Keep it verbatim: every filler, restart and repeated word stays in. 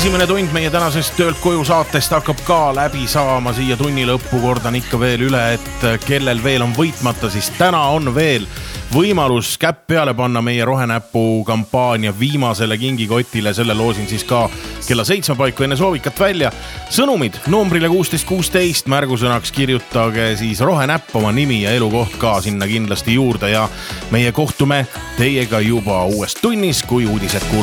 esimene tund meie tänasest töölt koju saatest hakkab ka läbi saama siia tunni lõppu. Kordan ikka veel üle, et kellel veel on võitmata, siis täna on veel võimalus käpp peale panna meie rohenäpu kampaania viimasele kingikotile. Selle loosin siis ka kella seitsme paiku enne soovikat välja. Sõnumid numbrile kuusteist kuusteist, märgusõnaks kirjutage siis rohenäpp, oma nimi ja elukoht ka sinna kindlasti juurde ja meie kohtume teiega juba uues tunnis, kui uudised kuulame.